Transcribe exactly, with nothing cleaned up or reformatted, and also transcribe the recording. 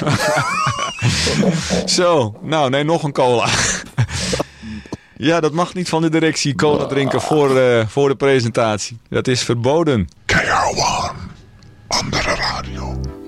Zo, nou nee, nog een cola. Ja, dat mag niet van de directie, cola drinken voor, uh, voor de presentatie. Dat is verboden. K R one, andere radio.